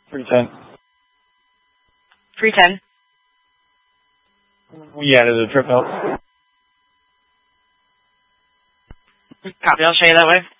310. 310. We added a trip out. Copy, I'll show you that way.